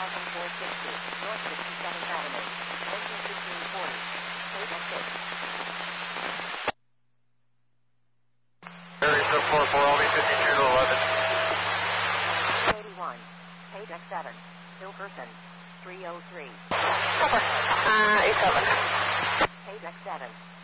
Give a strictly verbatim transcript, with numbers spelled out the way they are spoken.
thousand four sixty, North sixty-seventh Avenue. Engine fifteen forty. Page six. Area sub four four, I'll be fifty-two to eleven. eighty-one. Page seven. Hilkerson. three oh three. Uh, eight seven. Page seven.